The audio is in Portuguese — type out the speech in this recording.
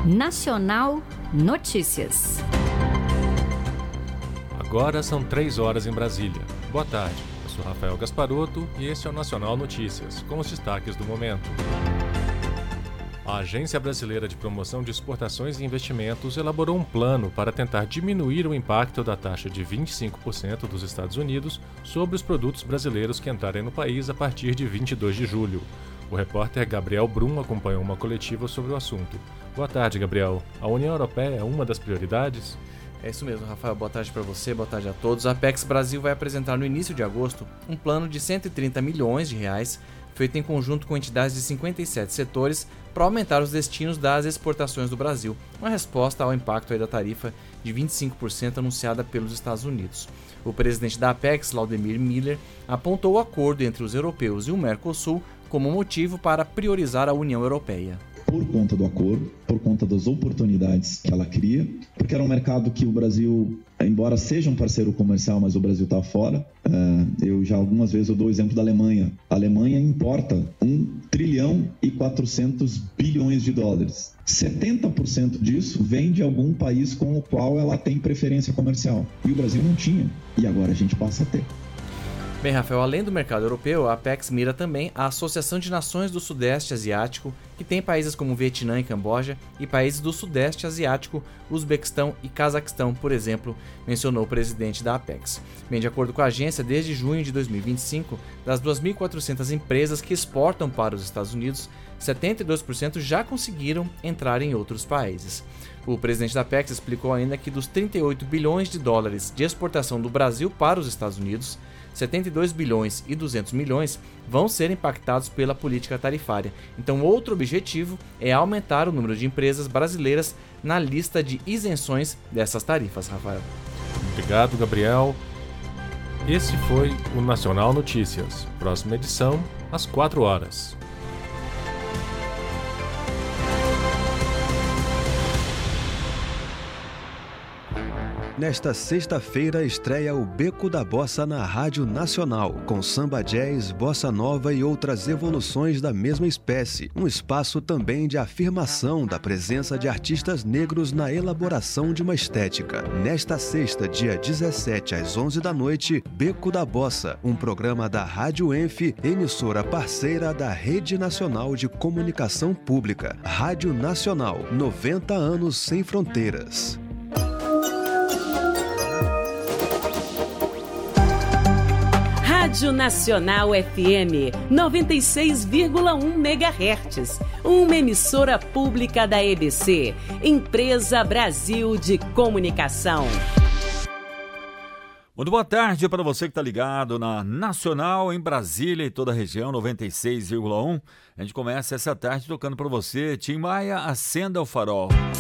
Nacional Notícias. Agora são 3 horas em Brasília. Boa tarde, eu sou Rafael Gasparotto e este é o Nacional Notícias, com os destaques do momento. A Agência Brasileira de Promoção de Exportações e Investimentos elaborou um plano para tentar diminuir o impacto da taxa de 25% dos Estados Unidos sobre os produtos brasileiros que entrarem no país a partir de 22 de julho. O repórter Gabriel Brum acompanhou uma coletiva sobre o assunto. Boa tarde, Gabriel. A União Europeia é uma das prioridades? É isso mesmo, Rafael. Boa tarde para você, boa tarde a todos. A Apex Brasil vai apresentar no início de agosto um plano de 130 milhões de reais, feito em conjunto com entidades de 57 setores, para aumentar os destinos das exportações do Brasil, uma resposta ao impacto da tarifa de 25% anunciada pelos Estados Unidos. O presidente da Apex, Laudemir Miller, apontou o acordo entre os europeus e o Mercosul como motivo para priorizar a União Europeia. Por conta do acordo, por conta das oportunidades que ela cria, porque era um mercado que o Brasil, embora seja um parceiro comercial, mas o Brasil está fora. Eu já algumas vezes eu dou o exemplo da Alemanha. A Alemanha importa 1 trilhão e 400 bilhões de dólares. 70% disso vem de algum país com o qual ela tem preferência comercial. E o Brasil não tinha, e agora a gente passa a ter. Bem, Rafael, além do mercado europeu, a Apex mira também a Associação de Nações do Sudeste Asiático, que tem países como Vietnã e Camboja, e países do Sudeste Asiático, Uzbequistão e Cazaquistão, por exemplo, mencionou o presidente da Apex. Bem, de acordo com a agência, desde junho de 2025, das 2.400 empresas que exportam para os Estados Unidos, 72% já conseguiram entrar em outros países. O presidente da Apex explicou ainda que dos 38 bilhões de dólares de exportação do Brasil para os Estados Unidos, 72 bilhões e 200 milhões vão ser impactados pela política tarifária. Então, outro objetivo é aumentar o número de empresas brasileiras na lista de isenções dessas tarifas, Rafael. Obrigado, Gabriel. Esse foi o Nacional Notícias. Próxima edição, às 4 horas. Nesta sexta-feira estreia o Beco da Bossa na Rádio Nacional, com samba jazz, bossa nova e outras evoluções da mesma espécie. Um espaço também de afirmação da presença de artistas negros na elaboração de uma estética. Nesta sexta, dia 17 às 11 da noite, Beco da Bossa, um programa da Rádio Enf, emissora parceira da Rede Nacional de Comunicação Pública. Rádio Nacional, 90 anos sem fronteiras. Rádio Nacional FM 96,1 MHz, uma emissora pública da EBC, Empresa Brasil de Comunicação. Muito boa tarde para você que está ligado na Nacional em Brasília e toda a região, 96,1. A gente começa essa tarde tocando para você, Tim Maia, Acenda o Farol.